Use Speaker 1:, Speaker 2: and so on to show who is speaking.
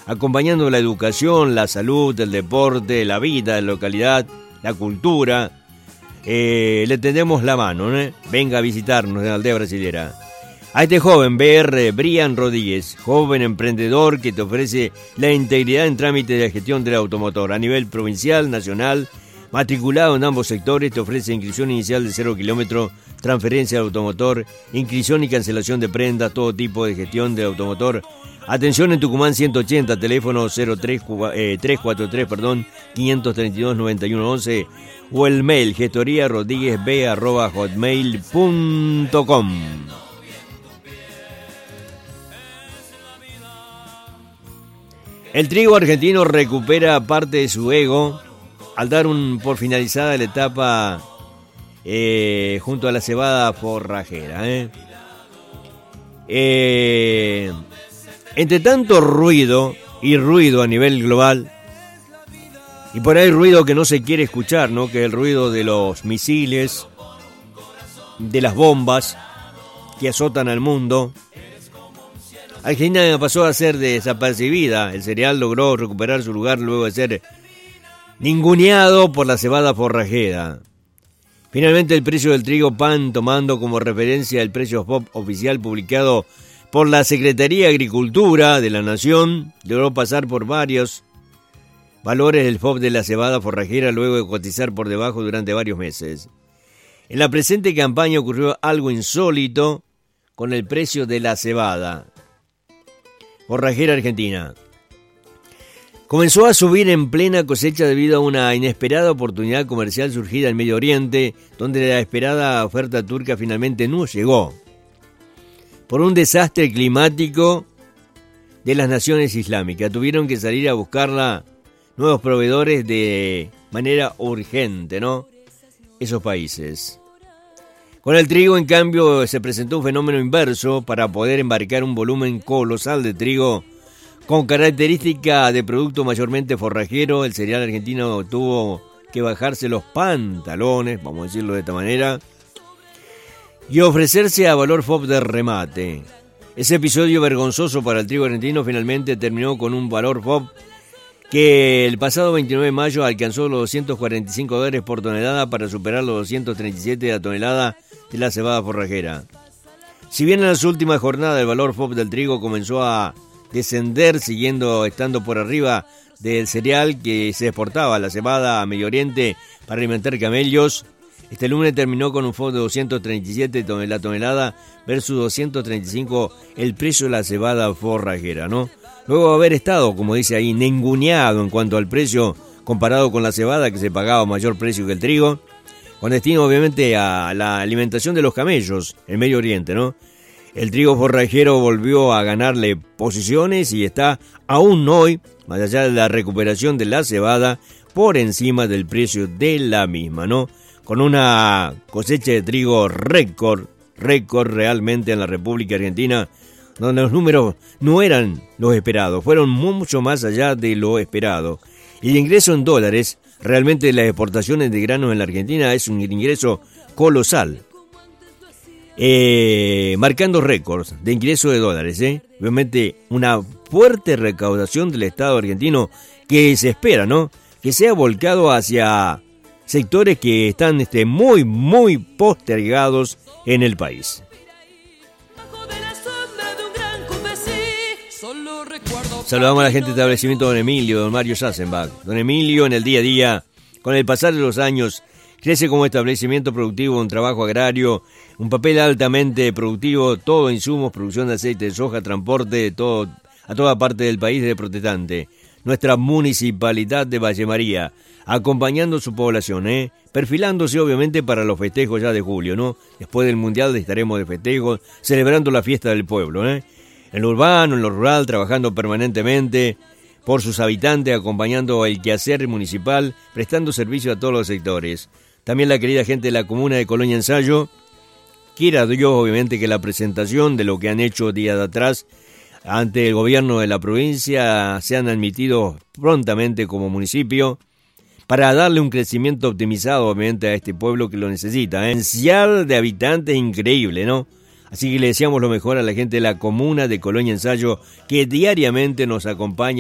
Speaker 1: acompañando la educación, la salud, el deporte, la vida de la localidad, la cultura. Le tendemos la mano, ¿no? Venga a visitarnos en la aldea brasilera. A este joven, Brian Rodríguez, joven emprendedor que te ofrece la integridad en trámite de gestión del automotor a nivel provincial, nacional, matriculado en ambos sectores, te ofrece inscripción inicial de 0 kilómetros, transferencia de automotor, inscripción y cancelación de prendas, todo tipo de gestión del automotor. Atención en Tucumán 180, teléfono 342-532-9111 o el mail gestoríarodríguezb@hotmail.com. El trigo argentino recupera parte de su ego al dar por finalizada la etapa junto a la cebada forrajera. Entre tanto ruido a nivel global, y por ahí ruido que no se quiere escuchar, ¿no? Que es el ruido de los misiles, de las bombas que azotan al mundo. Argentina pasó a ser desapercibida. El cereal logró recuperar su lugar luego de ser ninguneado por la cebada forrajera. Finalmente el precio del trigo pan, tomando como referencia el precio FOB oficial publicado por la Secretaría de Agricultura de la Nación, logró pasar por varios valores del FOB de la cebada forrajera luego de cotizar por debajo durante varios meses. En la presente campaña ocurrió algo insólito con el precio de la cebada forrajera argentina. Comenzó a subir en plena cosecha debido a una inesperada oportunidad comercial surgida en Medio Oriente, donde la esperada oferta turca finalmente no llegó. Por un desastre climático de las naciones islámicas, tuvieron que salir a buscarla nuevos proveedores de manera urgente, ¿no? Esos países. Con el trigo, en cambio, se presentó un fenómeno inverso para poder embarcar un volumen colosal de trigo con característica de producto mayormente forrajero. El cereal argentino tuvo que bajarse los pantalones, vamos a decirlo de esta manera, y ofrecerse a valor FOB de remate. Ese episodio vergonzoso para el trigo argentino finalmente terminó con un valor FOB que el pasado 29 de mayo alcanzó los $245 por tonelada para superar los 237 de la tonelada de la cebada forrajera. Si bien en las últimas jornadas el valor FOB del trigo comenzó a descender, estando por arriba del cereal que se exportaba, la cebada a Medio Oriente para alimentar camellos, este lunes terminó con un FOB de 237 la tonelada versus 235 el precio de la cebada forrajera, ¿no? Luego de haber estado, como dice ahí, ninguneado en cuanto al precio comparado con la cebada, que se pagaba mayor precio que el trigo, con destino obviamente a la alimentación de los camellos en Medio Oriente, ¿no? El trigo forrajero volvió a ganarle posiciones y está aún hoy, más allá de la recuperación de la cebada, por encima del precio de la misma, ¿no? Con una cosecha de trigo récord realmente en la República Argentina, donde los números no eran los esperados, fueron mucho más allá de lo esperado. Y el ingreso en dólares, realmente las exportaciones de granos en la Argentina es un ingreso colosal, marcando récords de ingreso de dólares, obviamente una fuerte recaudación del Estado argentino que se espera, ¿no? Que sea volcado hacia sectores que están muy postergados en el país. Saludamos a la gente del establecimiento Don Emilio, Don Mario Sassenbach. Don Emilio, en el día a día, con el pasar de los años, crece como establecimiento productivo, un trabajo agrario, un papel altamente productivo, todo insumos, producción de aceite de soja, transporte de todo, a toda parte del país de protestante. Nuestra municipalidad de Valle María, acompañando su población, perfilándose obviamente para los festejos ya de julio, ¿no? Después del Mundial estaremos de festejos, celebrando la fiesta del pueblo, en lo urbano, en lo rural, trabajando permanentemente por sus habitantes, acompañando el quehacer municipal, prestando servicio a todos los sectores. También la querida gente de la comuna de Colonia Ensayo, quiera Dios obviamente que la presentación de lo que han hecho días atrás ante el gobierno de la provincia sean admitidos prontamente como municipio para darle un crecimiento optimizado obviamente a este pueblo que lo necesita. Potencial de habitantes increíble, ¿no? Así que le deseamos lo mejor a la gente de la comuna de Colonia Ensayo que diariamente nos acompaña.